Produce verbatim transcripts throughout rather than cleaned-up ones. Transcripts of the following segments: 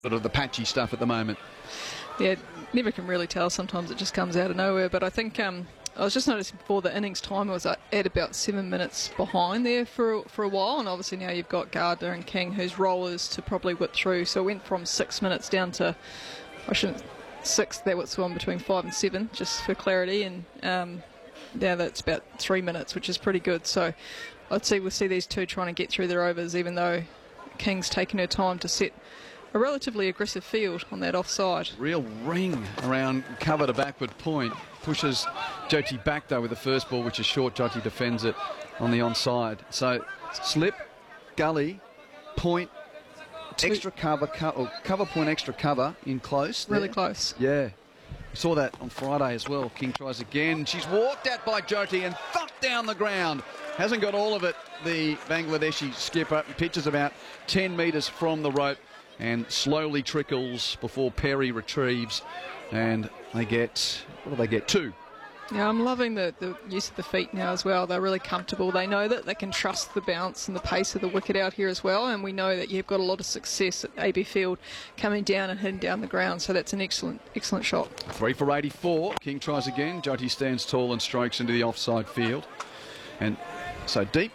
sort of the patchy stuff at the moment. Yeah, never can really tell. Sometimes it just comes out of nowhere. But I think um, I was just noticing before the innings time was at about seven minutes behind there for for a while, and obviously now you've got Gardner and King, whose role is to probably whip through. So it went from six minutes down to, I shouldn't, six. That was one between five and seven, just for clarity, and um, now that's about three minutes, which is pretty good. So I'd say we'll see these two trying to get through their overs, even though King's taken her time to set a relatively aggressive field on that offside. Real ring around cover to backward point. Pushes Jyoti back though with the first ball, which is short. Jyoti defends it on the onside. So slip, gully, point, Two. extra cover, co or cover point, extra cover in close. Really there. close. Yeah. We saw that on Friday as well. King tries again. She's walked at by Jyoti and thumped down the ground. Hasn't got all of it, the Bangladeshi skipper. Pitches about ten metres from the rope and slowly trickles before Perry retrieves, and they get, what do they get, two? Yeah, I'm loving the, the use of the feet now as well. They're really comfortable. They know that they can trust the bounce and the pace of the wicket out here as well, and we know that you've got a lot of success at A B Field coming down and hitting down the ground, so that's an excellent, excellent shot. Three for eighty-four. King tries again. Jyoti stands tall and strokes into the offside field. And so deep,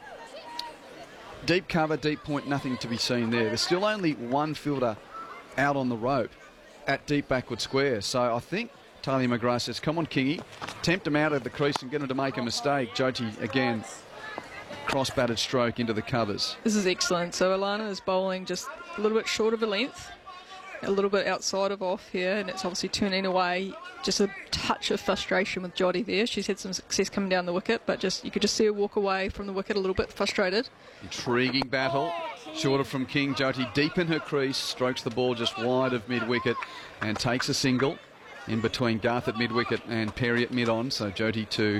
deep cover, deep point, nothing to be seen there. There's still only one fielder out on the rope at deep backward square. So I think Talia McGrath says, come on, Kingy, tempt him out of the crease and get him to make a mistake. Jyoti, again, cross-batted stroke into the covers. This is excellent. So Alana is bowling just a little bit short of a length, a little bit outside of off here, and it's obviously turning away. Just a touch of frustration with Jyoti there. She's had some success coming down the wicket, but just you could just see her walk away from the wicket a little bit frustrated. Intriguing battle. Shorter from King. Jyoti deep in her crease, strokes the ball just wide of mid-wicket and takes a single in between Garth at mid-wicket and Perry at mid-on. So Jyoti to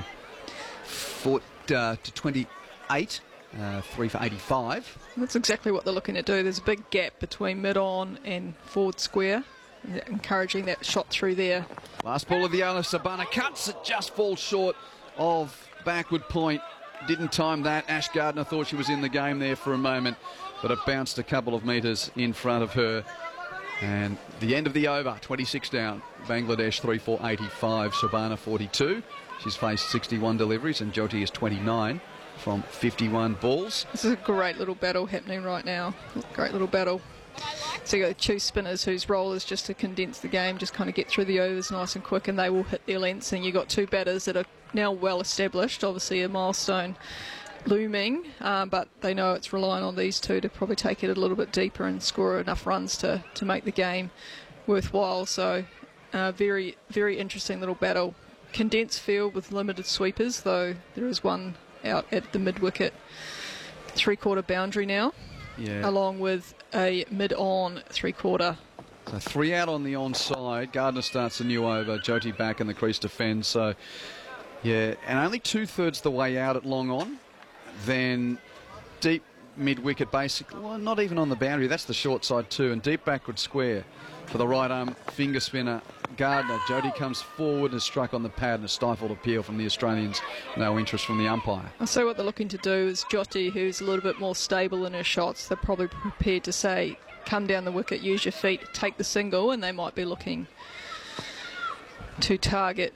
foot uh, to twenty-eight, uh, three for eighty-five. That's exactly what they're looking to do. There's a big gap between mid-on and forward square, encouraging that shot through there. Last ball of the over. Sabana cuts it, just falls short of backward point. Didn't time that. Ash Gardner thought she was in the game there for a moment, but it bounced a couple of metres in front of her. And the end of the over, twenty-six down. Bangladesh three for eighty-five, Sabana forty-two. She's faced sixty-one deliveries and Jyoti is twenty-nine from fifty-one balls. This is a great little battle happening right now. Great little battle. So you've got two spinners whose role is just to condense the game, just kind of get through the overs nice and quick, and they will hit their lengths. And you've got two batters that are now well established, obviously a milestone looming, um, but they know it's relying on these two to probably take it a little bit deeper and score enough runs to, to make the game worthwhile. So uh, very, very interesting little battle. Condensed field with limited sweepers, though there is one out at the mid-wicket three-quarter boundary now, yeah, along with a mid-on three-quarter. So three out on the onside. Gardner starts a new over. Jyoti back in the crease defends. So, yeah, and only two-thirds the way out at long on. Then deep mid-wicket, basically, well, not even on the boundary. That's the short side too. And deep backward square for the right-arm finger spinner, Gardner. Jyoti comes forward and is struck on the pad and a stifled appeal from the Australians. No interest from the umpire. So what they're looking to do is Jyoti, who's a little bit more stable in her shots, they're probably prepared to say, come down the wicket, use your feet, take the single, and they might be looking to target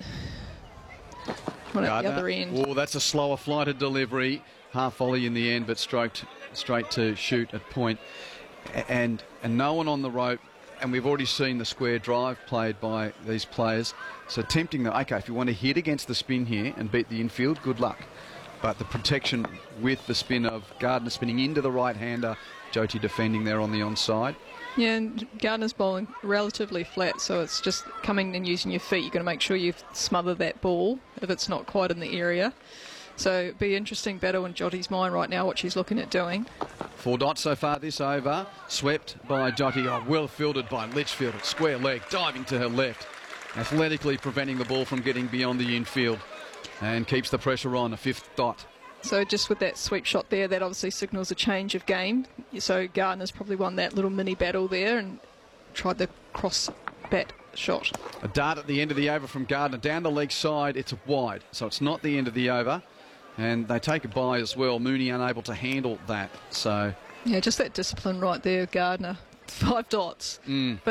one at the other end. Oh, that's a slower flighted delivery. Half volley in the end, but stroked straight to shoot at point. And, and no one on the rope. And we've already seen the square drive played by these players. So tempting them, okay, if you want to hit against the spin here and beat the infield, good luck. But the protection with the spin of Gardner spinning into the right-hander, Jyoti defending there on the onside. Yeah, and Gardner's bowling relatively flat, so it's just coming and using your feet. You've got to make sure you smother that ball if it's not quite in the area. So it'd be an interesting battle in Jyoti's mind right now, what she's looking at doing. Four dots so far this over. Swept by Jyoti. Oh, well fielded by Litchfield at square leg, diving to her left. Athletically preventing the ball from getting beyond the infield. And keeps the pressure on, a fifth dot. So just with that sweep shot there, that obviously signals a change of game. So Gardner's probably won that little mini battle there and tried the cross bat shot. A dart at the end of the over from Gardner. Down the leg side, it's wide. So it's not the end of the over. And they take a bye as well. Mooney unable to handle that. So yeah, just that discipline right there, Gardner. five dots. Mm. But